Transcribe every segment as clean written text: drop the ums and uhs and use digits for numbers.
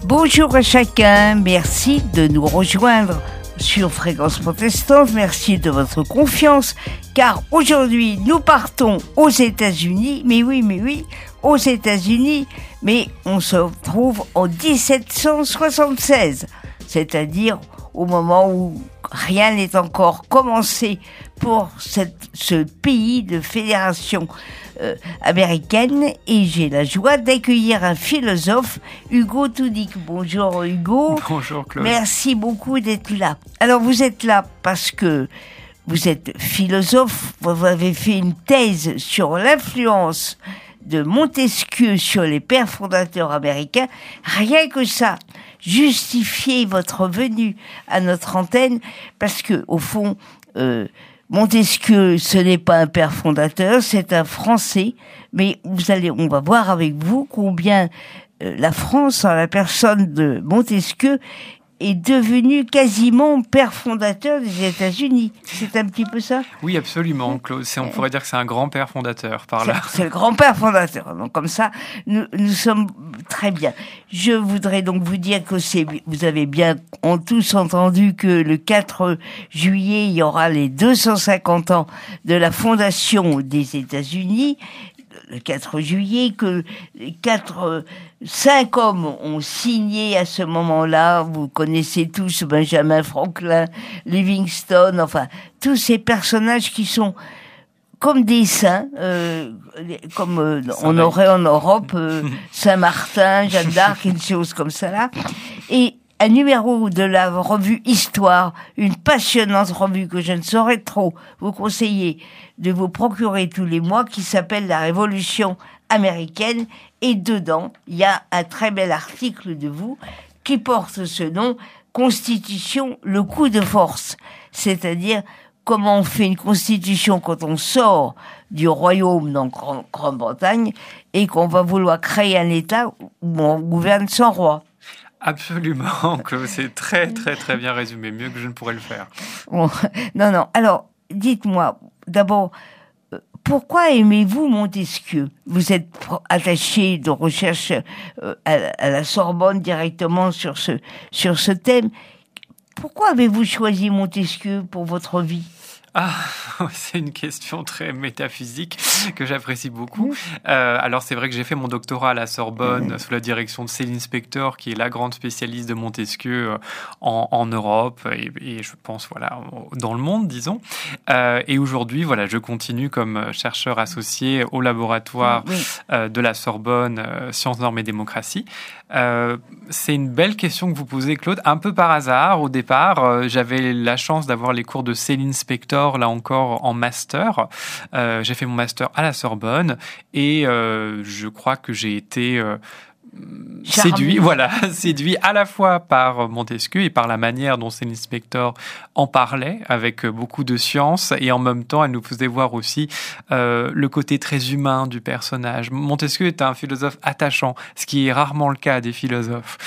Bonjour à chacun, merci de nous rejoindre sur Fréquence Protestante, merci de votre confiance, car aujourd'hui nous partons aux États-Unis, mais oui, aux États-Unis, mais on se retrouve en 1776, c'est-à-dire au moment où rien n'est encore commencé pour ce pays de fédération américaine, et j'ai la joie d'accueillir un philosophe, Hugo Toudic. Bonjour Hugo. Bonjour Claude. Merci beaucoup d'être là. Alors vous êtes là parce que vous êtes philosophe, vous avez fait une thèse sur l'influence de Montesquieu sur les pères fondateurs américains. Rien que ça, justifiez votre venue à notre antenne, parce que au fond, Montesquieu, ce n'est pas un père fondateur, c'est un Français, mais on va voir avec vous combien la France, en la personne de Montesquieu, est devenu quasiment père fondateur des États-Unis. C'est un petit peu ça ? Oui, absolument, Claude. On pourrait dire que c'est un grand-père fondateur, par là. C'est le grand-père fondateur. Donc, comme ça, nous sommes très bien. Je voudrais donc vous dire que vous avez bien tous entendu que le 4 juillet, il y aura les 250 ans de la fondation des États-Unis. Le 4 juillet, que 5 hommes ont signé à ce moment-là. Vous connaissez tous Benjamin Franklin, Livingstone, enfin, tous ces personnages qui sont comme des saints, comme on aurait en Europe Saint-Martin, Jeanne d'Arc, une chose comme ça là. Et un numéro de la revue Histoire, une passionnante revue que je ne saurais trop vous conseiller de vous procurer tous les mois, qui s'appelle La Révolution américaine. Et dedans, il y a un très bel article de vous qui porte ce nom, Constitution, le coup de force. C'est-à-dire comment on fait une constitution quand on sort du royaume, donc Grande-Bretagne, et qu'on va vouloir créer un État où on gouverne sans roi. Absolument, Claude, c'est très bien résumé, mieux que je ne pourrais le faire. Bon, non. Alors, dites-moi, d'abord, pourquoi aimez-vous Montesquieu ? Vous êtes attaché de recherche à la Sorbonne directement sur ce thème. Pourquoi avez-vous choisi Montesquieu pour votre vie ? Ah, c'est une question très métaphysique que j'apprécie beaucoup. Alors, c'est vrai que j'ai fait mon doctorat à la Sorbonne sous la direction de Céline Spector, qui est la grande spécialiste de Montesquieu en Europe et je pense, voilà, dans le monde, disons. Et aujourd'hui, voilà, je continue comme chercheur associé au laboratoire de la Sorbonne, Sciences, Normes et Démocratie. C'est une belle question que vous posez, Claude. Un peu par hasard, au départ, j'avais la chance d'avoir les cours de Céline Spector, là encore en master. J'ai fait mon master à la Sorbonne et je crois que j'ai été séduit à la fois par Montesquieu et par la manière dont Céline Spector en parlait avec beaucoup de science, et en même temps elle nous faisait voir aussi le côté très humain du personnage. Montesquieu est un philosophe attachant, ce qui est rarement le cas des philosophes.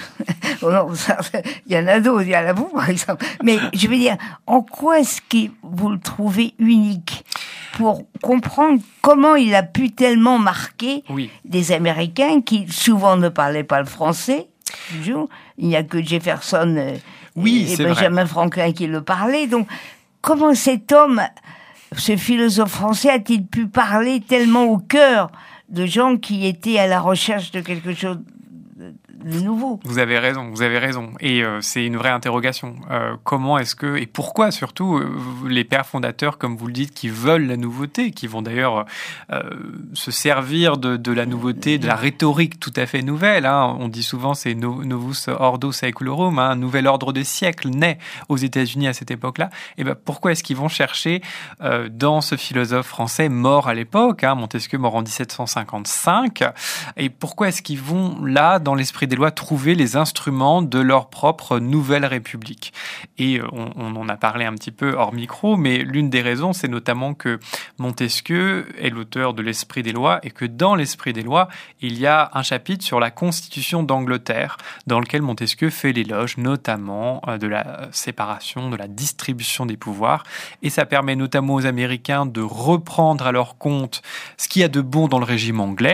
Il y en a d'autres, il y en a vous par exemple. Mais je veux dire, en quoi est-ce que vous le trouvez unique pour comprendre comment il a pu tellement marquer des Américains qui souvent ne parlaient pas le français, toujours. Il n'y a que Jefferson et Benjamin Franklin qui le parlaient. Donc, comment cet homme, ce philosophe français, a-t-il pu parler tellement au cœur de gens qui étaient à la recherche de quelque chose de nouveau? Vous avez raison. Et c'est une vraie interrogation. Comment est-ce que, et pourquoi surtout, les pères fondateurs, comme vous le dites, qui veulent la nouveauté, qui vont d'ailleurs se servir de la nouveauté, de la rhétorique tout à fait nouvelle. On dit souvent c'est novus ordo saeculorum, un nouvel ordre de siècle naît aux États-Unis à cette époque-là. Et pourquoi est-ce qu'ils vont chercher dans ce philosophe français mort à l'époque, Montesquieu mort en 1755, et pourquoi est-ce qu'ils vont là, dans l'esprit des lois, trouver les instruments de leur propre nouvelle république? Et on en a parlé un petit peu hors micro, mais l'une des raisons, c'est notamment que Montesquieu est l'auteur de l'Esprit des lois, et que dans l'Esprit des lois, il y a un chapitre sur la Constitution d'Angleterre, dans lequel Montesquieu fait l'éloge notamment de la séparation, de la distribution des pouvoirs, et ça permet notamment aux Américains de reprendre à leur compte ce qu'il y a de bon dans le régime anglais,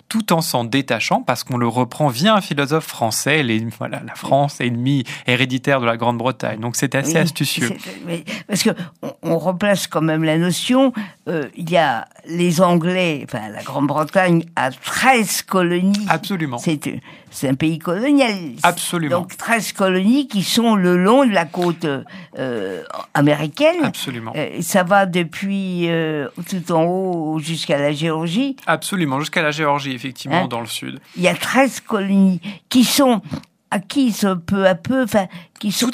tout en s'en détachant, parce qu'on le reprend via un philosophe français, la France, ennemie héréditaire de la Grande-Bretagne. Donc c'est assez astucieux. Parce qu'on replace quand même la notion, il y a les Anglais, enfin la Grande-Bretagne a 13 colonies. Absolument. C'est un pays colonial. Absolument. Donc 13 colonies qui sont le long de la côte américaine. Absolument. Ça va depuis tout en haut jusqu'à la Géorgie. Absolument, jusqu'à la Géorgie, effectivement, dans le sud. Il y a 13 colonies qui sont acquises peu à peu, enfin, qui sont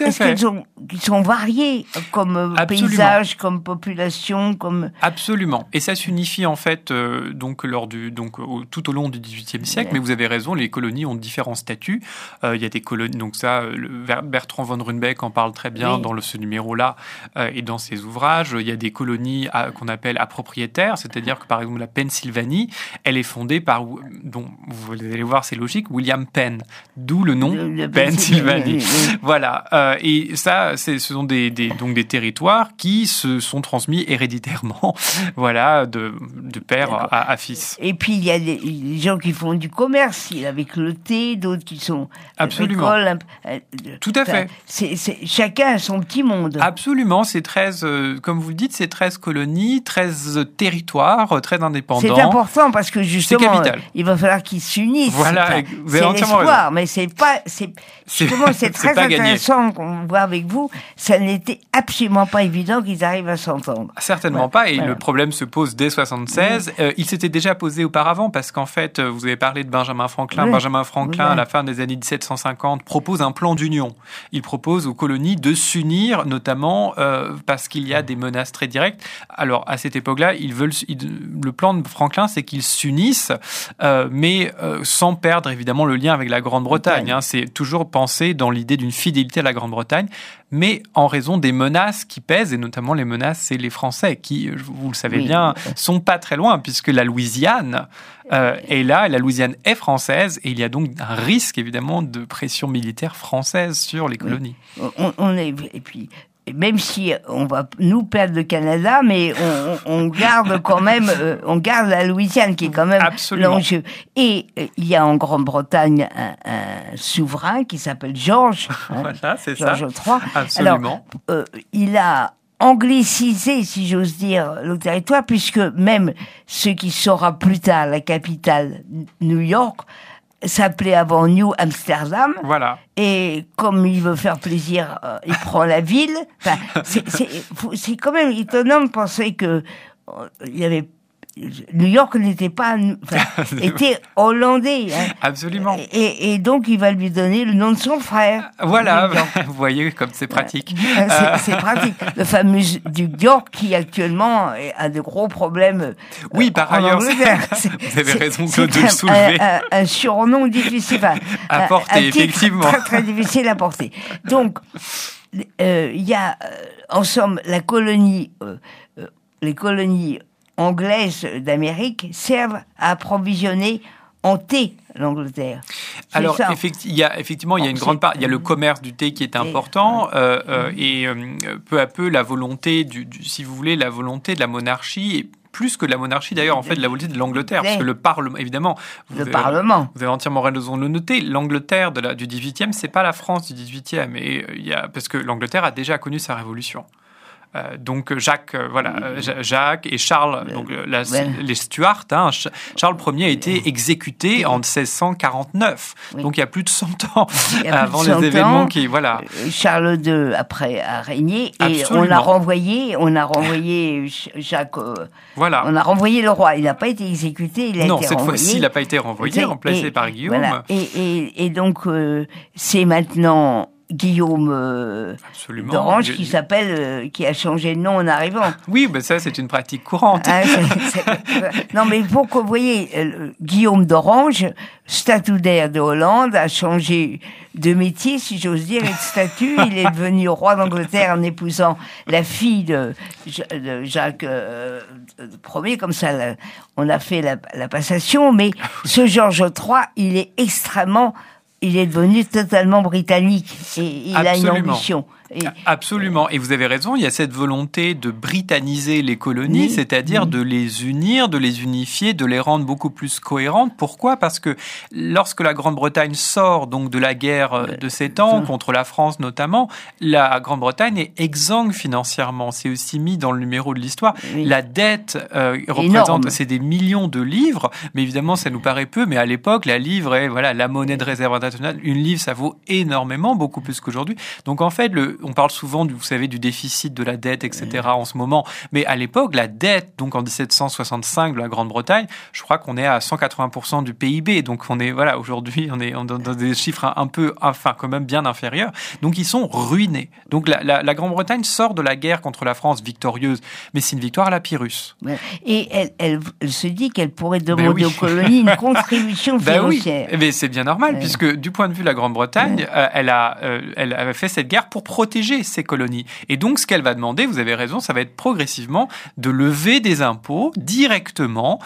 variées comme paysage, comme population, comme... Absolument. Et ça s'unifie en fait tout au long du XVIIIe siècle. Mais vous avez raison, les colonies ont différents statuts. Il y a des colonies, donc ça, Bertrand von Runebeck en parle très bien dans ce numéro-là et dans ses ouvrages. Il y a des colonies qu'on appelle propriétaires, c'est-à-dire que par exemple la Pennsylvanie, elle est fondée par, dont vous allez voir, c'est logique, William Penn, d'où le nom Pennsylvanie. Voilà. Et ça, ce sont donc des territoires qui se sont transmis héréditairement, voilà, de père à fils. Et puis il y a des gens qui font du commerce, avec le thé, d'autres qui sont absolument. Tout à fait. Chacun a son petit monde. Absolument. C'est 13, comme vous le dites, c'est 13 colonies, 13 territoires, très indépendants. C'est important parce que justement, il va falloir qu'ils s'unissent. Voilà, vous avez entièrement l'espoir, mais c'est très intéressant qu'on voit avec vous. Ça n'était absolument pas évident qu'ils arrivent à s'entendre. Certainement pas. Et le problème se pose dès 1976. Il s'était déjà posé auparavant parce qu'en fait, vous avez parlé de Benjamin Franklin. Benjamin Franklin, à la fin des années 1750, propose un plan d'union. Il propose aux colonies de s'unir, notamment parce qu'il y a des menaces très directes. Alors, à cette époque-là, le plan de Franklin, c'est qu'ils s'unissent, mais sans perdre évidemment le lien avec la Grande-Bretagne. C'est toujours pensé dans l'idée d'une fidélité à la Grande-Bretagne, mais en raison des menaces qui pèsent, et notamment les menaces, c'est les Français qui, vous le savez bien, sont pas très loin, puisque la Louisiane est là, et la Louisiane est française, et il y a donc un risque, évidemment, de pression militaire française sur les colonies. Et puis, même si on va nous perdre le Canada, mais on garde quand même, on garde la Louisiane qui est quand même l'enjeu. Et il y a en Grande-Bretagne un souverain qui s'appelle George, voilà, c'est George III. Absolument. Alors, il a anglicisé, si j'ose dire, le territoire, puisque même ce qui sera plus tard la capitale, New York, s'appelait avant New Amsterdam. Voilà. Et comme il veut faire plaisir, il prend la ville. Enfin, c'est quand même étonnant de penser que il y avait New York n'était pas, était hollandais. Absolument. Et donc il va lui donner le nom de son frère. Voilà, vous voyez comme c'est pratique. C'est pratique. Le fameux duc York qui actuellement a de gros problèmes. Oui, par ailleurs, vous avez raison de le soulever. Un surnom difficile à porter, effectivement. Très très difficile à porter. Donc il y a en somme la colonie, les colonies anglaises d'Amérique servent à approvisionner en thé l'Angleterre. Alors, il y a une grande part. Il y a le commerce du thé qui est important et peu à peu la volonté si vous voulez, la volonté de la monarchie et plus que de la monarchie d'ailleurs, en fait, de la volonté de l'Angleterre, parce que le Parlement, évidemment, vous avez entièrement raison de le noter. L'Angleterre du XVIIIe, c'est pas la France du XVIIIe, et parce que l'Angleterre a déjà connu sa révolution. Donc Jacques et Charles, donc les Stuarts, Charles Ier a été exécuté en 1649, donc il y a plus de 100 ans avant les événements qui Charles II après a régné et on a renvoyé Jacques. On a renvoyé le roi. Il n'a pas été exécuté, il a été renvoyé. Non, cette fois-ci, il n'a pas été renvoyé, remplacé par Guillaume. Voilà. Et donc c'est maintenant Guillaume d'Orange qui a changé de nom en arrivant. Oui, mais ça c'est une pratique courante. Non, mais pour que vous voyez, Guillaume d'Orange, statutaire de Hollande, a changé de métier, si j'ose dire, et de statut. Il est devenu roi d'Angleterre en épousant la fille de Jacques Ier. Comme ça, on a fait la passation. Mais ce George III, il est devenu totalement britannique et il a une ambition. Absolument. Et vous avez raison, il y a cette volonté de britanniser les colonies, c'est-à-dire de les unir, de les unifier, de les rendre beaucoup plus cohérentes. Pourquoi ? Parce que lorsque la Grande-Bretagne sort donc de la guerre de 7 ans, contre la France notamment, la Grande-Bretagne est exsangue financièrement. C'est aussi mis dans le numéro de l'histoire. La dette représente, c'est des millions de livres, mais évidemment, ça nous paraît peu, mais à l'époque, la livre est la monnaie de réserve internationale. Une livre, ça vaut énormément, beaucoup plus qu'aujourd'hui. Donc en fait, on parle souvent, vous savez, du déficit de la dette, etc. en ce moment. Mais à l'époque, la dette, donc en 1765 de la Grande-Bretagne, je crois qu'on est à 180% du PIB. Donc on est, aujourd'hui, on est dans des chiffres quand même bien inférieurs. Donc ils sont ruinés. Donc la Grande-Bretagne sort de la guerre contre la France victorieuse, mais c'est une victoire à la Pyrrhus. Et elle se dit qu'elle pourrait demander aux colonies une contribution financière. Mais c'est bien normal, puisque du point de vue de la Grande-Bretagne, elle avait fait cette guerre pour protéger ses colonies. Et donc, ce qu'elle va demander, vous avez raison, ça va être progressivement de lever des impôts directement.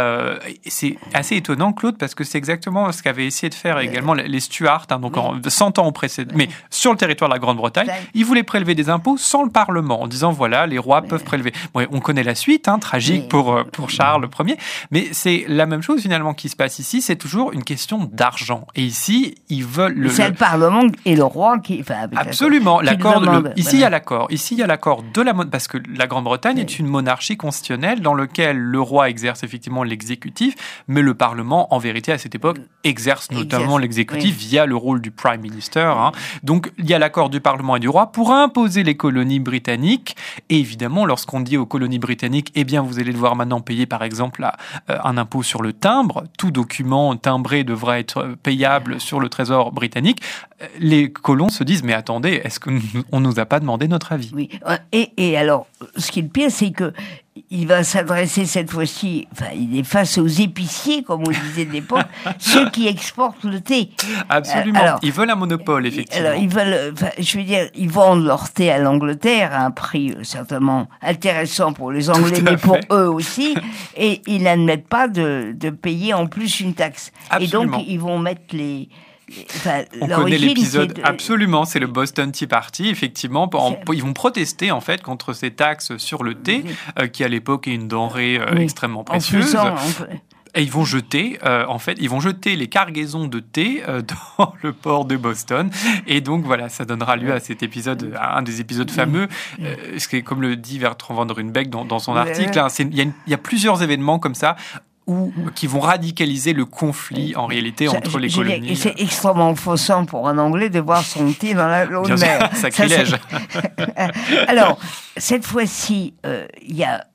C'est assez étonnant, Claude, parce que c'est exactement ce qu'avaient essayé de faire également les Stuarts, donc 100 ans au précédent. Mais sur le territoire de la Grande-Bretagne, ils voulaient prélever des impôts sans le Parlement, en disant, les rois peuvent prélever. Bon, on connaît la suite, tragique pour Charles Ier, mais c'est la même chose finalement qui se passe ici, c'est toujours une question d'argent. Et ici, ils veulent... C'est le Parlement et le roi qui... Absolument. Ici, il y a l'accord. Ici, il y a l'accord de la monarchie, parce que la Grande-Bretagne est une monarchie constitutionnelle dans laquelle le roi exerce effectivement l'exécutif, mais le Parlement, en vérité, à cette époque, exerce notamment l'exécutif via le rôle du Prime Minister. Donc, il y a l'accord du Parlement et du roi pour imposer les colonies britanniques. Et évidemment, lorsqu'on dit aux colonies britanniques, vous allez devoir maintenant payer, par exemple, un impôt sur le timbre. Tout document timbré devra être payable sur le trésor britannique. Les colons se disent, mais attendez, est-ce qu'on nous a pas demandé notre avis ? Oui. Et alors, ce qui est le pire, c'est que il va s'adresser cette fois-ci, il est face aux épiciers, comme on disait de l'époque, ceux qui exportent le thé. Absolument. Ils veulent un monopole, effectivement. Alors, ils vendent leur thé à l'Angleterre à un prix certainement intéressant pour les Anglais, mais pour eux aussi. Et ils n'admettent pas de payer en plus une taxe. Absolument. Et donc, ils vont mettre on connaît l'épisode, absolument, c'est le Boston Tea Party, effectivement. Ils vont protester, en fait, contre ces taxes sur le thé, qui à l'époque est une denrée extrêmement précieuse. Et ils vont jeter, les cargaisons de thé dans le port de Boston. Et donc, ça donnera lieu à cet épisode, à un des épisodes fameux. Ce qui est, comme le dit Bertrand Van Ruymbeke dans son article, il y a plusieurs événements comme ça, qui vont radicaliser le conflit, en réalité, entre les colonies. Et c'est extrêmement faussant pour un Anglais de boire son thé dans l'eau de mer. Sacrilège. Alors, cette fois-ci, il y a...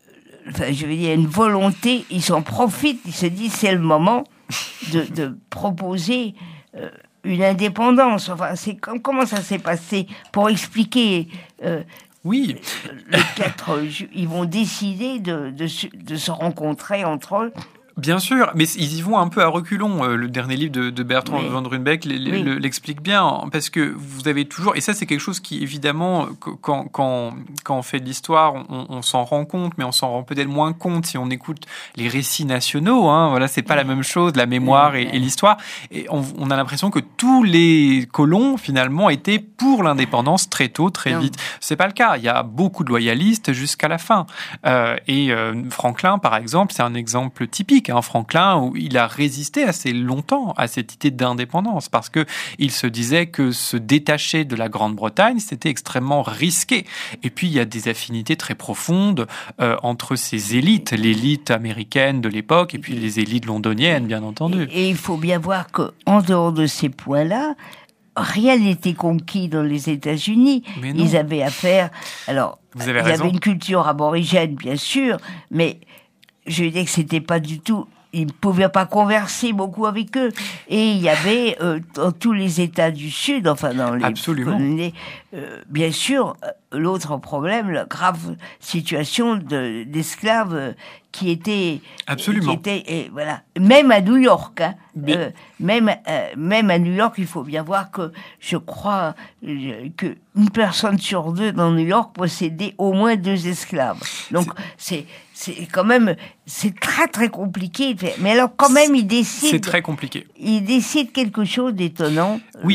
une volonté, ils s'en profitent, ils se disent c'est le moment de proposer une indépendance. Comment ça s'est passé pour expliquer Oui. Les 4, ils vont décider de se rencontrer entre eux. Bien sûr, mais ils y vont un peu à reculons. Le dernier livre de Bertrand Van Ruymbeke l'explique bien, parce que vous avez toujours, et ça c'est quelque chose qui évidemment, quand on fait de l'histoire, on s'en rend compte, mais on s'en rend peut-être moins compte si on écoute les récits nationaux. C'est pas la même chose, la mémoire et l'histoire. Et on a l'impression que tous les colons finalement étaient pour l'indépendance très tôt, très vite. C'est pas le cas. Il y a beaucoup de loyalistes jusqu'à la fin. Et Franklin, par exemple, c'est un exemple typique. Franklin, où il a résisté assez longtemps à cette idée d'indépendance, parce que il se disait que se détacher de la Grande-Bretagne, c'était extrêmement risqué. Et puis, il y a des affinités très profondes entre ces élites, l'élite américaine de l'époque, et puis les élites londoniennes, bien entendu. Et il faut bien voir qu'en dehors de ces points-là, rien n'était conquis dans les États-Unis. Ils avaient affaire... Alors, il y avait une culture aborigène, bien sûr, mais... Je veux dire que c'était pas du tout... Ils ne pouvaient pas converser beaucoup avec eux. Et il y avait, dans tous les États du Sud, dans les colonies, bien sûr, l'autre problème, la grave situation d'esclaves qui était... Absolument. Même à New York, même à New York, il faut bien voir que, je crois, qu'une personne sur 2 dans New York possédait au moins 2 esclaves. Donc, c'est quand même, c'est très très compliqué. Mais alors quand même, il décide... C'est très compliqué. Il décide quelque chose d'étonnant. Oui.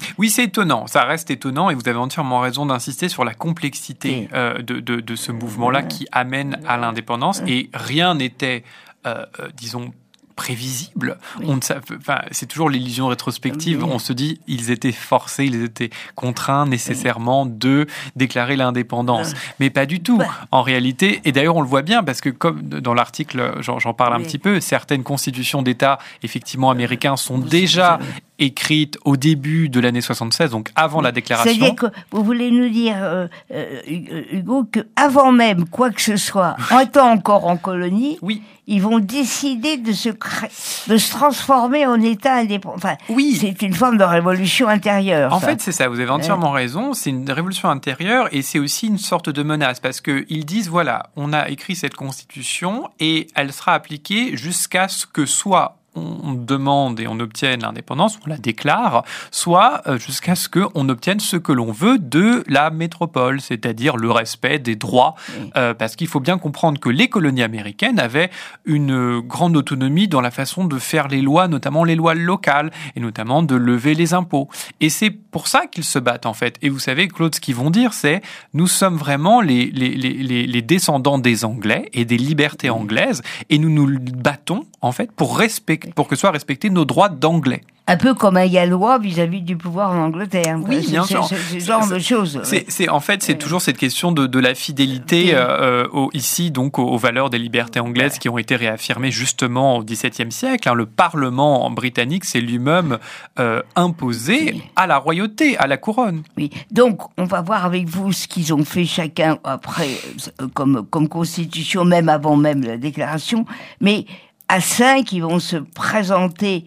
Oui, c'est étonnant, ça reste étonnant et vous avez entièrement raison d'insister sur la complexité de ce mouvement-là qui amène à l'indépendance et rien n'était, disons, prévisible. C'est toujours l'illusion rétrospective. On se dit, ils étaient forcés, ils étaient contraints nécessairement de déclarer l'indépendance. Mais pas du tout. En réalité, et d'ailleurs on le voit bien parce que comme dans l'article, j'en parle un petit peu, certaines constitutions d'État, effectivement américains, sont déjà écrites au début de l'année 76, donc avant la déclaration. C'est-à-dire que vous voulez nous dire, Hugo, qu'avant même quoi que ce soit, en étant encore en colonie, ils vont décider de se transformer en État indépendant. Enfin, c'est une forme de révolution intérieure. En fait, c'est ça, vous avez entièrement raison, c'est une révolution intérieure et c'est aussi une sorte de menace parce qu'ils disent, voilà, on a écrit cette constitution et elle sera appliquée jusqu'à ce que soit on demande et on obtienne l'indépendance, on la déclare, soit jusqu'à ce qu'on obtienne ce que l'on veut de la métropole, c'est-à-dire le respect des droits, parce qu'il faut bien comprendre que les colonies américaines avaient une grande autonomie dans la façon de faire les lois, notamment les lois locales, et notamment de lever les impôts. Et c'est pour ça qu'ils se battent, en fait. Et vous savez, Claude, ce qu'ils vont dire, c'est « nous sommes vraiment les descendants des Anglais et des libertés anglaises, et nous nous battons, en fait, pour que soient respectés nos droits d'anglais. » Un peu comme un Gallois vis-à-vis du pouvoir en Angleterre. Oui, bien sûr. C'est ce genre de choses. C'est toujours cette question de la fidélité ici, donc aux valeurs des libertés anglaises qui ont été réaffirmées justement au XVIIe siècle. Le Parlement britannique s'est lui-même imposé à la royauté, à la couronne. Oui. Donc, on va voir avec vous ce qu'ils ont fait chacun après, comme constitution, même avant même la déclaration. Mais à 5, ils vont se présenter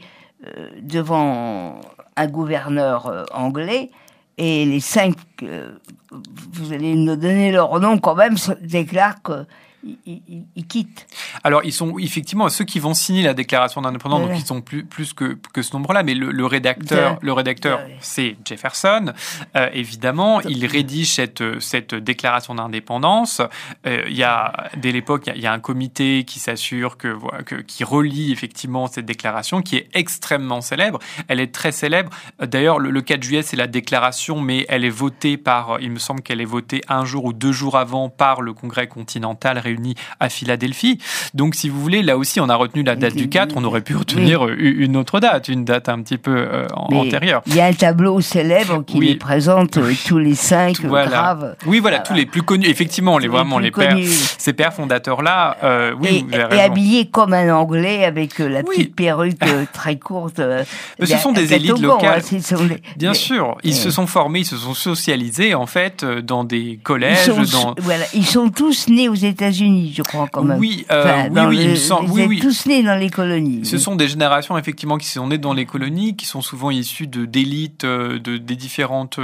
devant un gouverneur anglais, et les 5, vous allez nous donner leur nom quand même, déclarent qu'ils quittent. Alors, ils sont effectivement ceux qui vont signer la déclaration d'indépendance, donc ils sont plus que ce nombre-là, mais le rédacteur, c'est Jefferson, évidemment. Il rédige cette déclaration d'indépendance. Dès l'époque, il y a un comité qui s'assure qui relie effectivement cette déclaration, qui est extrêmement célèbre. Elle est très célèbre. D'ailleurs, le 4 juillet, c'est la déclaration, mais elle est votée il me semble qu'elle est votée 1 jour ou 2 jours avant par le Congrès continental réuni à Philadelphie. Donc, si vous voulez, là aussi, on a retenu la date du 4. On aurait pu retenir une autre date, une date un petit peu antérieure. Il y a un tableau célèbre qui les présente tous les 5 graves. Oui, voilà, tous les plus connus. Effectivement, ces pères fondateurs-là, et habillés comme un Anglais avec la petite perruque très courte. Ce sont des élites locales. Bien sûr, ils se sont formés, ils se sont socialisés, en fait, dans des collèges. Ils sont tous nés aux États-Unis, je crois, quand même. Oui, il me semble. Ils sont tous nés dans les colonies. Ce sont des générations, effectivement, qui sont nées dans les colonies, qui sont souvent issues d'élites des différentes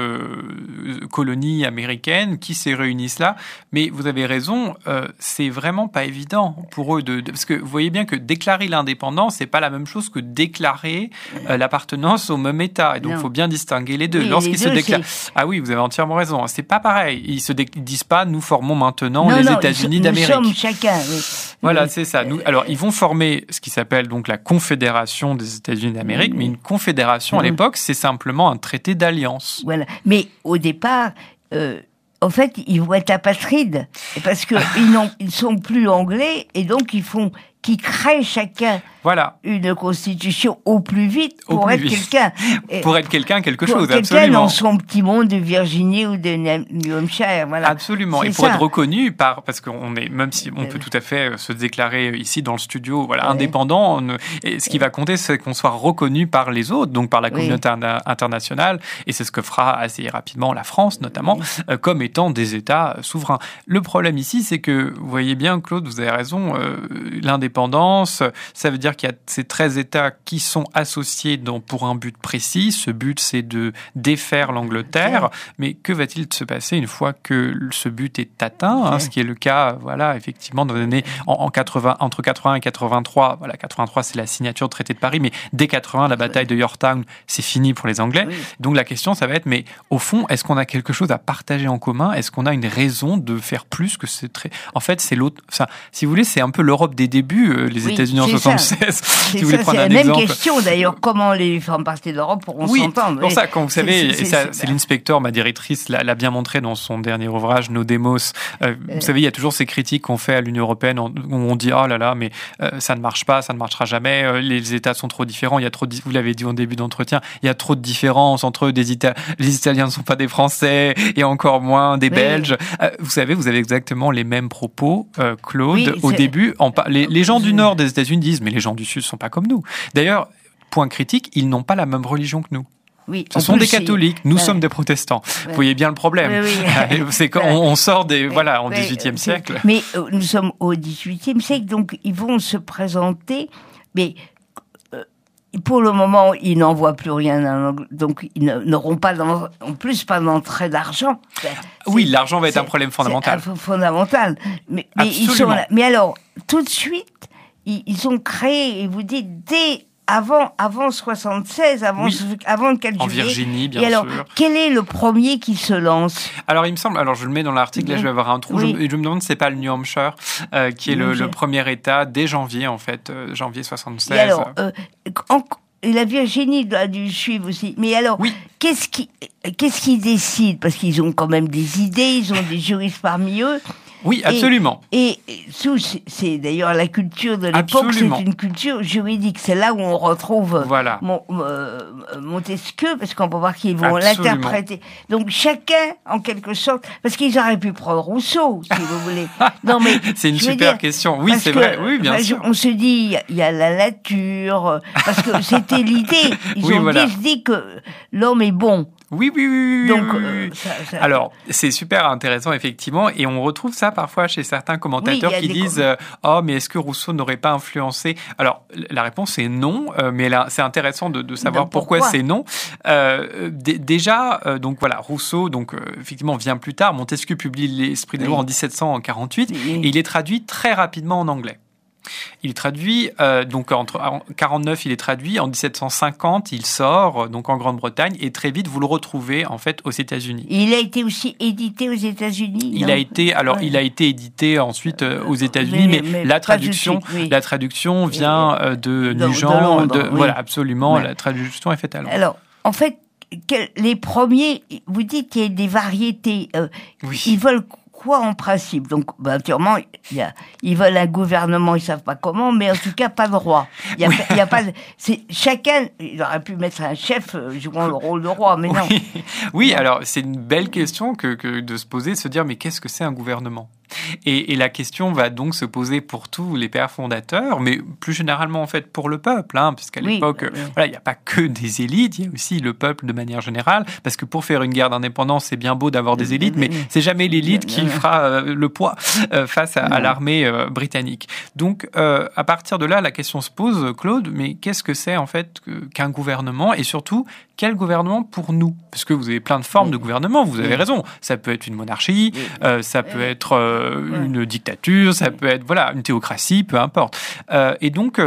colonies américaines qui se réunissent là. Mais vous avez raison, c'est vraiment pas évident pour eux parce que vous voyez bien que déclarer l'indépendance, c'est pas la même chose que déclarer l'appartenance au même État. Et donc, il faut bien distinguer les deux. Lorsqu'ils se déclarent... Ah oui, vous avez entièrement raison. C'est pas pareil. Ils disent pas, nous formons maintenant les États-Unis d'Amérique. Nous sommes chacun. Oui. Voilà, c'est ça. Alors, ils vont former ce qui s'appelle donc la Confédération des États-Unis d'Amérique, mais une confédération à l'époque, c'est simplement un traité d'alliance. Voilà. Mais au départ, en fait, ils vont être apatrides parce que ils sont plus anglais et donc qui créent chacun une constitution au plus vite pour être quelqu'un. Pour être quelqu'un, quelque chose, quelqu'un absolument. Dans son petit monde de Virginie ou de New Hampshire, voilà. Absolument. Et pour être reconnu parce qu'on est, même si on peut tout à fait se déclarer ici dans le studio, indépendant, et ce qui va compter, c'est qu'on soit reconnu par les autres, donc par la communauté internationale, et c'est ce que fera assez rapidement la France, notamment, comme étant des États souverains. Le problème ici, c'est que, vous voyez bien, Claude, vous avez raison, l'indépendance, ça veut dire qu'il y a ces 13 États qui sont associés pour un but précis. Ce but, c'est de défaire l'Angleterre. Mais que va-t-il se passer une fois que ce but est atteint, ce qui est le cas, effectivement, dans les années entre 80 et 83. 83, c'est la signature du traité de Paris, mais dès 80, la bataille de Yorktown, c'est fini pour les Anglais. Oui. Donc la question, ça va être, mais au fond, est-ce qu'on a quelque chose à partager en commun? Est-ce qu'on a une raison de faire plus que ce traité? En fait, c'est l'autre. Si vous voulez, c'est un peu l'Europe des débuts, les États-Unis en 76. française. Si vous voulez prendre c'est un la même exemple. question d'ailleurs, comment les différentes parties de l'Europe pourront s'entendre. C'est pour ça, quand vous savez, c'est Céline Spector, ma directrice, l'a bien montré dans son dernier ouvrage, Nos Démos. Vous savez, il y a toujours ces critiques qu'on fait à l'Union européenne où on dit, oh là là, mais ça ne marche pas, ça ne marchera jamais, les États sont trop différents, il y a trop vous l'avez dit au début d'entretien, il y a trop de différences entre eux, les Italiens ne sont pas des Français, et encore moins des Belges. Vous savez, vous avez exactement les mêmes propos, Claude, au début. Les gens du nord des États-Unis disent, mais les gens du sud ne sont pas comme nous. D'ailleurs, point critique, ils n'ont pas la même religion que nous. Oui, ce sont des catholiques, nous sommes des protestants. Vous voyez bien le problème. Oui. C'est quand on sort en XVIIIe siècle. Mais nous sommes au XVIIIe siècle, donc ils vont se présenter, mais pour le moment, ils n'en voient plus rien, donc ils n'auront pas, en plus, pas d'entrée d'argent. Oui, l'argent va être un problème fondamental. Fondamental. Mais ils sont là. Mais alors, tout de suite, ils ont créé, et vous dites, dès avant 76, avant le 4 juillet. En Virginie, bien sûr. Et alors, quel est le premier qui se lance? Alors, il me semble, je le mets dans l'article, là, je vais avoir un trou, je me demande si c'est pas le New Hampshire, qui est le premier État, dès janvier, en fait, janvier 76. Et alors, et la Virginie doit dû suivre aussi. Mais alors, qu'est-ce qui décide? Parce qu'ils ont quand même des idées, ils ont des juristes parmi eux. Oui, absolument. Et c'est d'ailleurs la culture de l'époque, c'est une culture juridique. C'est là où on retrouve Montesquieu, parce qu'on peut voir qu'ils vont l'interpréter. Donc chacun, en quelque sorte, parce qu'ils auraient pu prendre Rousseau, si vous voulez. Non, mais c'est une super question. Oui, c'est vrai. Oui, bien sûr. On se dit, il y a la nature, parce que c'était l'idée. Ils ont dit que l'homme est bon. Oui. Donc, alors, c'est super intéressant, effectivement, et on retrouve ça parfois chez certains commentateurs qui disent oh, mais est-ce que Rousseau n'aurait pas influencé? Alors, la réponse est non, mais là, c'est intéressant de savoir pourquoi c'est non. Déjà, donc voilà, Rousseau, effectivement, vient plus tard. Montesquieu publie l'Esprit des lois en 1748, et il est traduit très rapidement en anglais. Il est traduit, donc en 49, il est traduit, en 1750, il sort, donc en Grande-Bretagne, et très vite, vous le retrouvez, en fait, aux États-Unis. Il a été aussi édité aux États-Unis? Il a été édité ensuite aux États-Unis, mais la traduction vient de Nugent, voilà, absolument, la traduction est faite à Londres. Alors, en fait, les premiers, vous dites qu'il y a des variétés, ils veulent quoi en principe? Donc, naturellement, ils veulent un gouvernement, ils savent pas comment, mais en tout cas pas de roi. Il y a pas. Chacun, il aurait pu mettre un chef jouant le rôle de roi, mais non. Oui, alors c'est une belle question que de se poser, de se dire mais qu'est-ce que c'est un gouvernement? Et la question va donc se poser pour tous les pères fondateurs, mais plus généralement en fait pour le peuple, puisqu'à l'époque, il n'y a pas que des élites, il y a aussi le peuple de manière générale, parce que pour faire une guerre d'indépendance, c'est bien beau d'avoir des élites, mais c'est jamais l'élite qui fera le poids face à l'armée britannique. Donc, à partir de là, la question se pose, Claude, mais qu'est-ce que c'est en fait qu'un gouvernement, et surtout, quel gouvernement pour nous? Parce que vous avez plein de formes de gouvernement, vous avez raison. Ça peut être une monarchie, ça peut être une dictature, ça peut être une théocratie, peu importe. Et donc,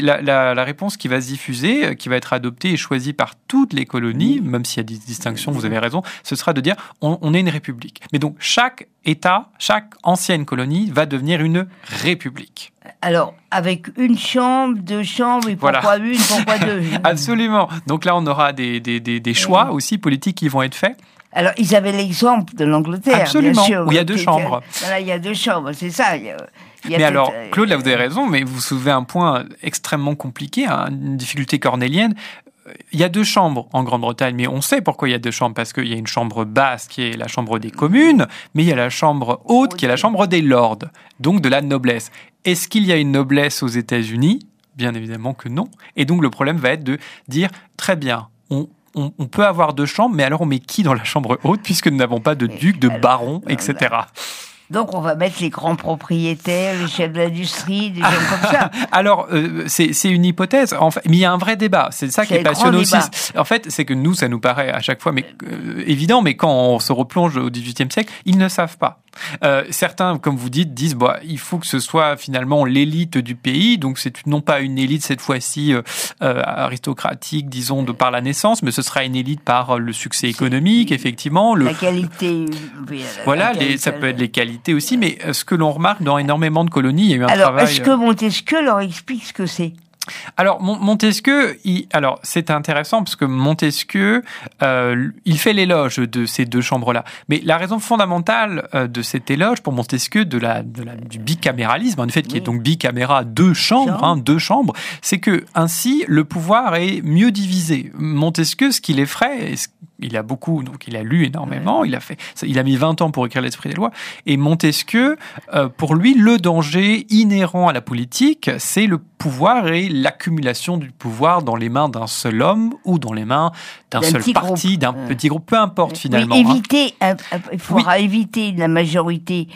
la réponse qui va se diffuser, qui va être adoptée et choisie par toutes les colonies, même s'il y a des distinctions, vous avez raison, ce sera de dire on est une république. Mais donc, chaque État, chaque ancienne colonie va devenir une république. Alors, avec une chambre, deux chambres, et pourquoi une, pourquoi deux? Absolument. Donc là, on aura des choix aussi politiques qui vont être faits. Alors, ils avaient l'exemple de l'Angleterre, absolument, bien sûr. Où il y a deux chambres. Voilà, il y a deux chambres, c'est ça. Mais alors, Claude, là, vous avez raison, mais vous soulevez un point extrêmement compliqué, une difficulté cornélienne. Il y a deux chambres en Grande-Bretagne, mais on sait pourquoi il y a deux chambres, parce qu'il y a une chambre basse qui est la chambre des communes, mais il y a la chambre haute qui est la chambre des lords, donc de la noblesse. Est-ce qu'il y a une noblesse aux États-Unis? Bien évidemment que non. Et donc le problème va être de dire, très bien, on peut avoir deux chambres, mais alors on met qui dans la chambre haute, puisque nous n'avons pas de duc, de baron, etc. Donc, on va mettre les grands propriétaires, les chefs d'industrie, des gens comme ça. Alors, c'est une hypothèse, en fait, mais il y a un vrai débat. C'est ça qui est passionnant aussi. En fait, c'est que nous, ça nous paraît à chaque fois évident, mais quand on se replonge au XVIIIe siècle, ils ne savent pas. Certains, comme vous dites, disent il faut que ce soit finalement l'élite du pays, donc c'est non pas une élite cette fois-ci aristocratique, disons, de par la naissance, mais ce sera une élite par le succès économique, effectivement. La qualité. Voilà, ça peut être les qualités aussi, mais ce que l'on remarque dans énormément de colonies, il y a eu un travail... Alors, est-ce que Montesquieu leur explique ce que c'est? Alors, Montesquieu, alors c'est intéressant parce que Montesquieu, il fait l'éloge de ces deux chambres-là. Mais la raison fondamentale de cet éloge pour Montesquieu du bicaméralisme, du fait qu'il y ait donc bicaméra, deux chambres, c'est que ainsi le pouvoir est mieux divisé. Montesquieu, ce qu'il effraie, il a lu énormément, il a mis 20 ans pour écrire l'Esprit des lois, et Montesquieu, pour lui, le danger inhérent à la politique, c'est le pouvoir et l'accumulation du pouvoir dans les mains d'un seul homme ou dans les mains d'un seul parti, d'un petit groupe, peu importe finalement. Il faudra éviter la majorité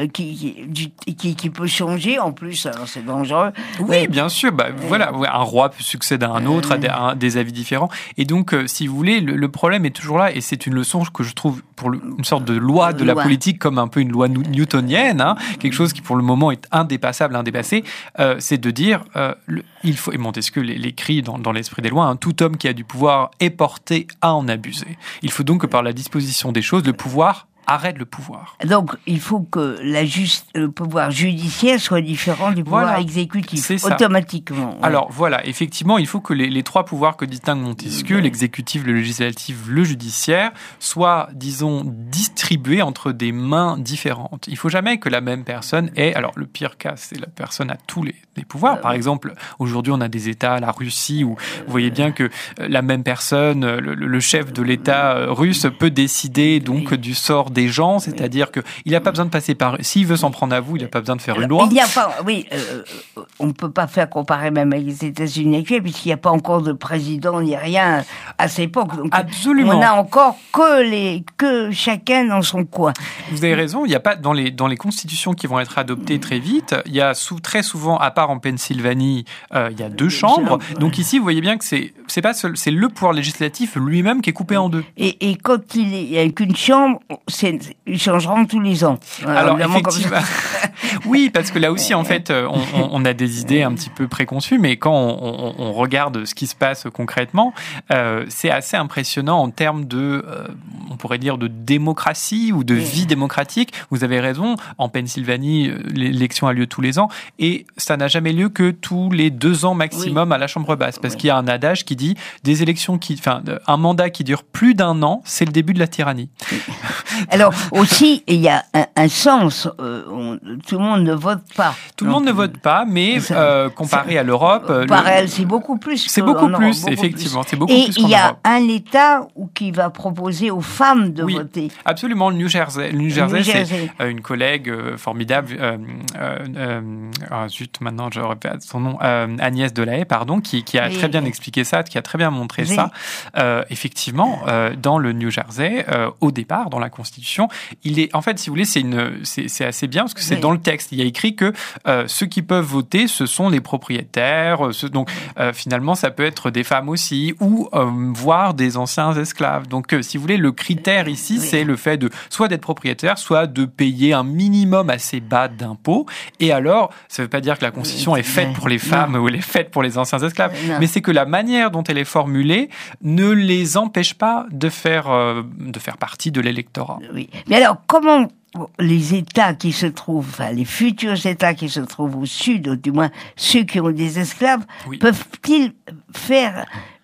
qui peut changer, en plus, alors c'est dangereux. Oui, bien sûr, voilà, un roi peut succéder à un autre, à des avis différents, et donc, si vous voulez, le problème est toujours là, et c'est une leçon que je trouve pour une sorte de loi de la politique, comme un peu une loi newtonienne, quelque chose qui pour le moment est indépassable, indépassé, c'est de dire, il faut, et Montesquieu l'écrit dans l'Esprit des lois, tout homme qui a du pouvoir est porté à en abuser. Il faut donc que par la disposition des choses, le pouvoir arrête le pouvoir. Donc, il faut que le pouvoir judiciaire soit différent du pouvoir exécutif, automatiquement. Ouais. Alors, voilà, effectivement, il faut que les trois pouvoirs que distingue Montesquieu, l'exécutif, le législatif, le judiciaire, soient, disons, distribués entre des mains différentes. Il ne faut jamais que la même personne ait... Alors, le pire cas, c'est la personne a tous les pouvoirs. Par exemple, aujourd'hui, on a des États, la Russie, où vous voyez bien que la même personne, le chef de l'État russe, peut décider donc du sort des gens, c'est-à-dire qu'il n'a pas besoin de passer par... S'il veut s'en prendre à vous, il n'a pas besoin de faire une loi. On ne peut pas faire comparer même avec les États-Unis actuels, puisqu'il n'y a pas encore de président ni rien à cette époque. Donc, absolument. On n'a encore que chacun dans son coin. Vous avez raison, il n'y a pas dans les constitutions qui vont être adoptées très vite, il y a très souvent, à part en Pennsylvanie, il y a deux chambres. Donc ici, vous voyez bien que c'est c'est le pouvoir législatif lui-même qui est coupé en deux. Et quand il n'y a qu'une chambre, ils changeront tous les ans. Alors effectivement, oui, parce que là aussi, en fait, on a des idées un petit peu préconçues, mais quand on regarde ce qui se passe concrètement, c'est assez impressionnant en termes de, on pourrait dire, de démocratie ou de vie démocratique. Vous avez raison, en Pennsylvanie, l'élection a lieu tous les ans, et ça n'a jamais lieu que tous les 2 ans maximum à la Chambre basse, parce qu'il y a un adage qui dit un mandat qui dure plus d'1 an, c'est le début de la tyrannie. Alors aussi, il y a un sens. Tout le monde ne vote pas. Tout le monde ne vote pas, mais comparé à l'Europe, c'est beaucoup plus. C'est beaucoup plus, effectivement. C'est beaucoup plus qu'en Europe. Et il y a un État qui va proposer aux femmes de voter. Absolument, le New Jersey. C'est une collègue formidable. Maintenant je répète son nom. Agnès Delahaye, pardon, qui a très bien expliqué ça, qui a très bien montré ça. Effectivement, dans le New Jersey, au départ, dans la Constitution, il est, en fait, si vous voulez, c'est assez bien parce que c'est dans le texte. Il y a écrit que ceux qui peuvent voter, ce sont les propriétaires. Donc, finalement, ça peut être des femmes aussi, ou voire des anciens esclaves. Donc, si vous voulez, le critère ici, c'est le fait de soit d'être propriétaire, soit de payer un minimum assez bas d'impôts. Et alors, ça ne veut pas dire que la Constitution est faite pour les femmes ou elle est faite pour les anciens esclaves, mais c'est que la manière dont elle est formulée ne les empêche pas de faire partie de l'électorat. Oui. Mais alors, comment les États qui se trouvent, enfin les futurs États qui se trouvent au sud, ou du moins ceux qui ont des esclaves, peuvent-ils faire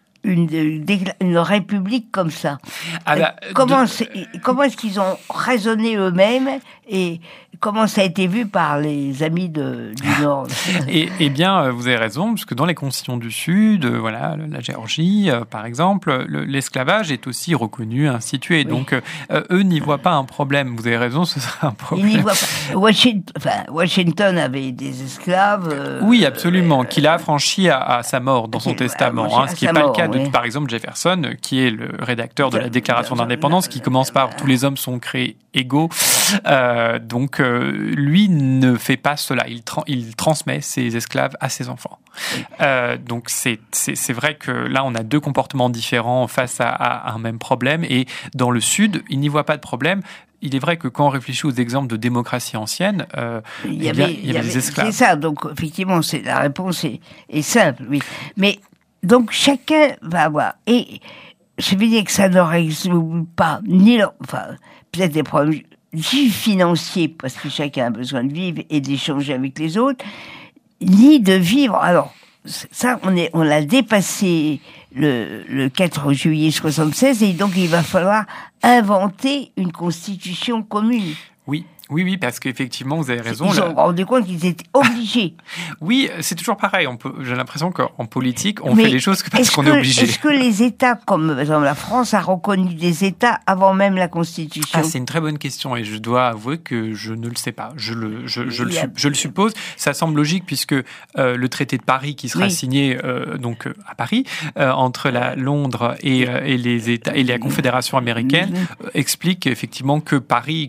une république comme ça? Comment est-ce qu'ils ont raisonné eux-mêmes et comment ça a été vu par les amis du Nord? Eh bien, vous avez raison, parce que dans les constitutions du Sud, la Géorgie, par exemple, l'esclavage est aussi reconnu, institué. Donc, eux n'y voient pas un problème. Vous avez raison, ce serait un problème. Ils n'y voient pas. Washington avait des esclaves. Oui, absolument, qu'il a affranchi à sa mort dans son testament, ce qui n'est pas le cas de, par exemple, Jefferson, qui est le rédacteur de la Déclaration d'indépendance, qui commence par « tous les hommes sont créés égaux ». Donc, lui ne fait pas cela. Il transmet ses esclaves à ses enfants. Donc, c'est vrai que là, on a 2 comportements différents face à un même problème. Et dans le Sud, il n'y voit pas de problème. Il est vrai que quand on réfléchit aux exemples de démocratie ancienne, il y avait des esclaves. C'est ça. Donc, effectivement, la réponse est simple. Oui. Mais donc, chacun va avoir... Et je veux dire que ça ne résout pas peut-être des problèmes financiers, parce que chacun a besoin de vivre et d'échanger avec les autres, ni de vivre. Alors, ça, on l'a dépassé le 4 juillet 76 et donc il va falloir inventer une constitution commune. Oui, parce qu'effectivement, vous avez raison. Ils se sont rendus compte qu'ils étaient obligés. Oui, c'est toujours pareil. J'ai l'impression qu'en politique, on fait les choses parce qu'on est obligé. Est-ce que les États, comme par exemple la France, a reconnu des États avant même la Constitution ? C'est une très bonne question et je dois avouer que je ne le sais pas. Je le suppose. Ça semble logique puisque le traité de Paris qui sera signé à Paris entre Londres et les États et la Confédération américaine explique effectivement que Paris,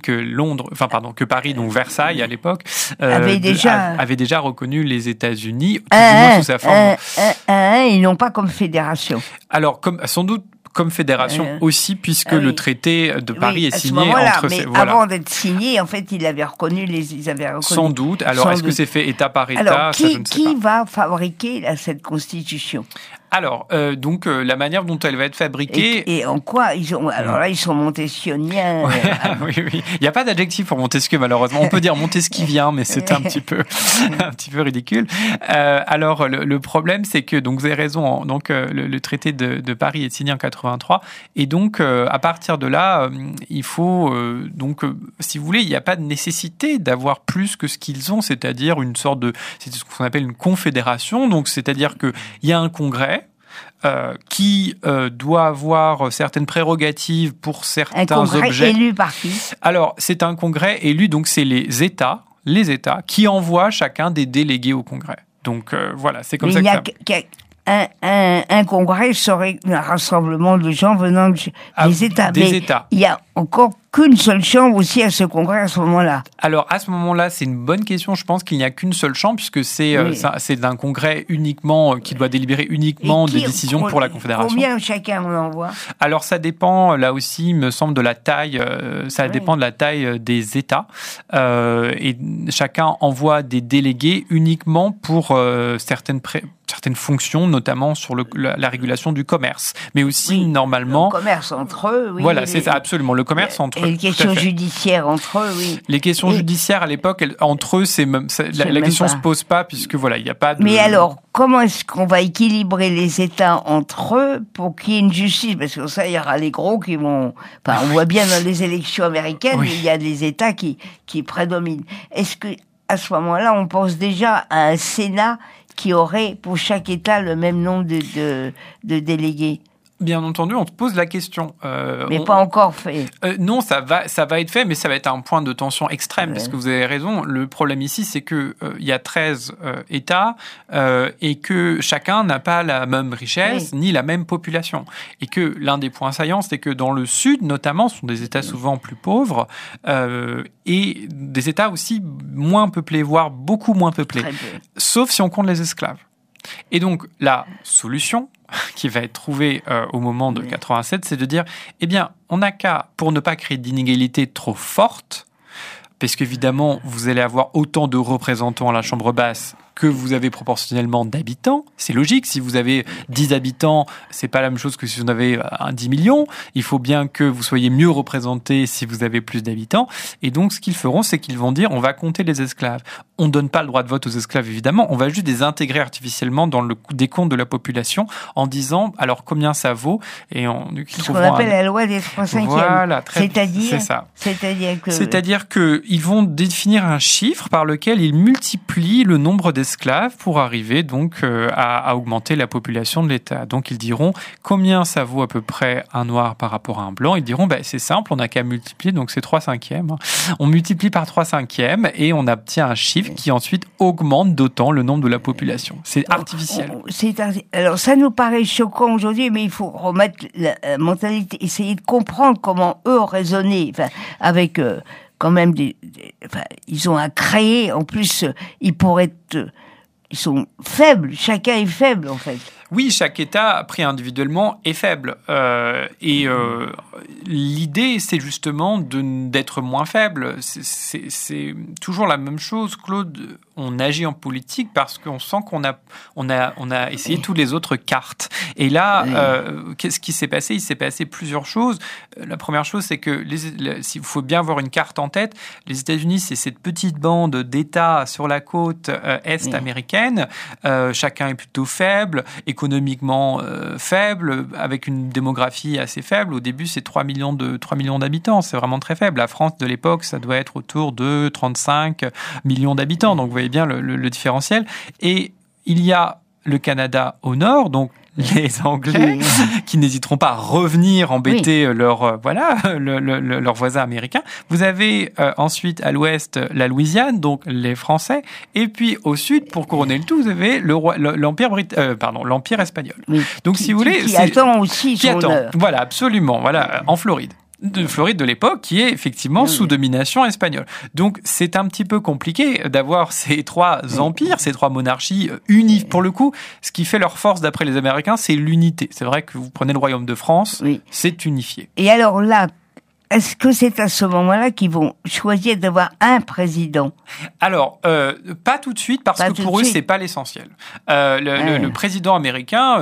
donc Versailles à l'époque, avait déjà reconnu les États-Unis, tout du moins sous sa forme. Et non pas comme fédération. Alors, sans doute comme fédération aussi, puisque le traité de Paris est signé entre... Mais avant d'être signé, en fait, ils avaient reconnu. Sans doute. Alors, est-ce que c'est fait État par État? Alors, qui va fabriquer cette constitution? Alors, la manière dont elle va être fabriquée... Et en quoi alors là, ils sont montesquioniens. Oui. Il n'y a pas d'adjectif pour Montesquieu, malheureusement. On peut dire montesquivien, mais c'est un petit peu ridicule. Alors, le problème, c'est que, donc, vous avez raison, donc, le traité de Paris est signé en 83, et donc, à partir de là, il faut, si vous voulez, il n'y a pas de nécessité d'avoir plus que ce qu'ils ont, c'est-à-dire c'est ce qu'on appelle une confédération, donc, c'est-à-dire qu'il y a un congrès, qui doit avoir certaines prérogatives pour certains objets. Un congrès élu par qui? Alors, c'est un congrès élu, donc c'est les États qui envoient chacun des délégués au congrès. Donc voilà, c'est comme ça que un congrès serait un rassemblement de gens venant des États. États. Il y a encore qu'une seule chambre aussi à ce congrès à ce moment-là. Alors à ce moment-là, c'est une bonne question. Je pense qu'il n'y a qu'une seule chambre puisque c'est un congrès uniquement qui doit délibérer uniquement des décisions pour la Confédération. Combien chacun on envoie? Alors ça dépend là aussi, il me semble, de la taille. Dépend de la taille des États et chacun envoie des délégués uniquement pour certaines fonctions, notamment sur la régulation du commerce, mais aussi normalement... Le commerce entre eux, oui. Voilà, c'est ça, absolument, le commerce entre eux. Et les questions judiciaires entre eux, oui. Les questions judiciaires, à l'époque, entre eux, la question ne se pose pas, puisque voilà, il n'y a pas de... Mais alors, comment est-ce qu'on va équilibrer les États entre eux pour qu'il y ait une justice? Parce que ça, il y aura les gros qui vont... Enfin, on voit bien dans les élections américaines, il y a des États qui prédominent. Est-ce que à ce moment-là, on pense déjà à un Sénat qui aurait pour chaque État le même nombre de délégués? Bien entendu, on te pose la question. Mais pas encore fait. Non, ça va être fait, mais ça va être un point de tension extrême, parce que vous avez raison. Le problème ici, c'est que il y a 13 États et que chacun n'a pas la même richesse ni la même population. Et que l'un des points saillants, c'est que dans le Sud, notamment, ce sont des États souvent plus pauvres et des États aussi moins peuplés, voire beaucoup moins peuplés, sauf si on compte les esclaves. Et donc, la solution qui va être trouvée au moment de 87, c'est de dire, eh bien, on n'a qu'à, pour ne pas créer d'inégalités trop fortes, parce qu'évidemment, vous allez avoir autant de représentants à la Chambre basse que vous avez proportionnellement d'habitants. C'est logique, si vous avez 10 habitants, c'est pas la même chose que si vous en avez 10 millions. Il faut bien que vous soyez mieux représentés si vous avez plus d'habitants. Et donc, ce qu'ils feront, c'est qu'ils vont dire, on va compter les esclaves. On ne donne pas le droit de vote aux esclaves, évidemment. On va juste les intégrer artificiellement dans le décompte de la population en disant, alors, combien ça vaut? Et ce qu'on appelle la loi des 3/5. Voilà, c'est ça. C'est-à-dire qu'ils vont définir un chiffre par lequel ils multiplient le nombre d'esclaves pour arriver donc à augmenter la population de l'État. Donc ils diront combien ça vaut à peu près un noir par rapport à un blanc. Ils diront c'est simple, on n'a qu'à multiplier, donc c'est 3/5. On multiplie par 3/5 et on obtient un chiffre qui ensuite augmente d'autant le nombre de la population. C'est artificiel. Alors ça nous paraît choquant aujourd'hui, mais il faut remettre la mentalité, essayer de comprendre comment eux ont raisonné, avec quand même ils ont à créer. En plus, ils sont faibles. Chacun est faible, en fait. Oui, chaque État, pris individuellement, est faible. L'idée, c'est justement d'être moins faible. C'est toujours la même chose, Claude. on agit en politique parce qu'on sent qu'on a essayé toutes les autres cartes. Et là, qu'est-ce qui s'est passé ? Il s'est passé plusieurs choses. La première chose, c'est que il faut bien avoir une carte en tête. Les États-Unis, c'est cette petite bande d'États sur la côte est américaine. Chacun est plutôt faible, économiquement faible, avec une démographie assez faible. Au début, c'est 3 millions d'habitants. C'est vraiment très faible. La France de l'époque, ça doit être autour de 35 millions d'habitants. Donc, vous voyez bien le différentiel. Et il y a le Canada au nord, donc les Anglais qui n'hésiteront pas à revenir embêter leurs voisins américains. Vous avez ensuite à l'ouest la Louisiane, donc les Français, et puis au sud, pour couronner le tout, vous avez l'Empire espagnol. Oui. Donc si vous voulez, qui attend aussi son heure. Voilà, absolument. Voilà, en Floride. De Floride de l'époque, qui est effectivement sous domination espagnole. Donc, c'est un petit peu compliqué d'avoir ces trois empires, ces trois monarchies unies pour le coup. Ce qui fait leur force, d'après les Américains, c'est l'unité. C'est vrai que vous prenez le royaume de France, c'est unifié. Et alors là, est-ce que c'est à ce moment-là qu'ils vont choisir d'avoir un président ? Alors, pas tout de suite, parce que pour eux, c'est pas l'essentiel. Le président américain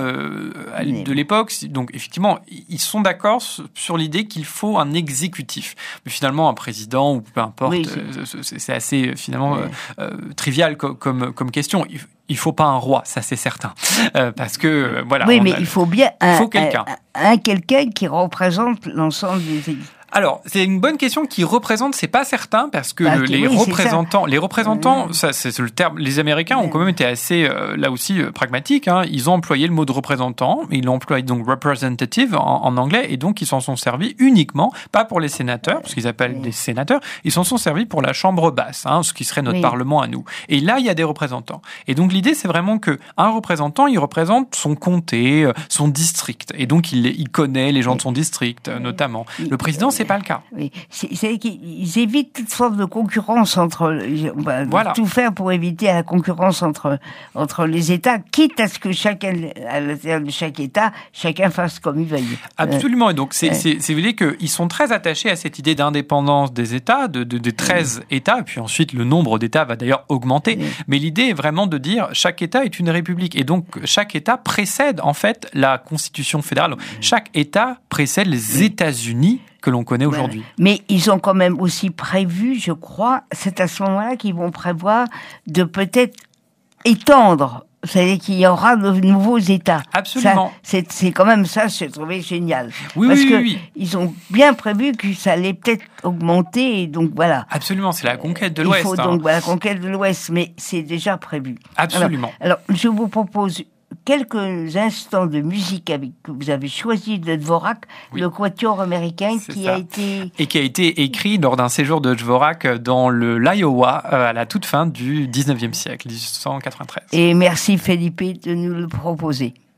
de l'époque, donc effectivement, ils sont d'accord sur l'idée qu'il faut un exécutif. Mais finalement, un président, ou peu importe, c'est assez finalement trivial comme question. Il faut pas un roi, ça c'est certain, parce que voilà. Oui, mais il faut bien quelqu'un qui représente l'ensemble des élites. Alors, c'est une bonne question qui représente, c'est pas certain, parce que les représentants, ça c'est le terme, les Américains ont quand même été assez, là aussi, pragmatiques, hein. Ils ont employé le mot de représentant, mais ils l'ont employé donc representative en anglais, et donc ils s'en sont servis uniquement, pas pour les sénateurs, parce qu'ils appellent des sénateurs, ils s'en sont servis pour la chambre basse, hein, ce qui serait notre parlement à nous. Et là, il y a des représentants. Et donc l'idée, c'est vraiment que un représentant, il représente son comté, son district, et donc il connaît les gens de son district, notamment. Le président, c'est pas le cas. Oui. C'est qu'ils évitent toute forme de concurrence tout faire pour éviter la concurrence entre les États, quitte à ce que à l'intérieur de chaque État, chacun fasse comme il veuille. Absolument. Et donc, c'est vous voyez qu'ils sont très attachés à cette idée d'indépendance des États, de 13 États, et puis ensuite, le nombre d'États va d'ailleurs augmenter. Mais l'idée est vraiment de dire, chaque État est une république. Et donc, chaque État précède, en fait, la Constitution fédérale. Chaque État précède les États-Unis que l'on connaît aujourd'hui. Mais ils ont quand même aussi prévu, je crois, c'est à ce moment-là qu'ils vont prévoir de peut-être étendre, c'est-à-dire qu'il y aura de nouveaux États. Absolument. C'est quand même ça, j'ai trouvé génial. Oui. Ils ont bien prévu que ça allait peut-être augmenter, et donc voilà. Absolument, c'est la conquête de l'Ouest. Il faut donc la conquête de l'Ouest, mais c'est déjà prévu. Absolument. Alors je vous propose quelques instants de musique que vous avez choisi de Dvorak, le quatuor américain qui a été écrit lors d'un séjour de Dvorak dans l'Iowa à la toute fin du 19e siècle, 1893. Et merci Felipe de nous le proposer.